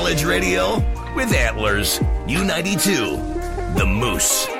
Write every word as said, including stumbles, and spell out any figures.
College radio with Antlers. U ninety-two, The Moose.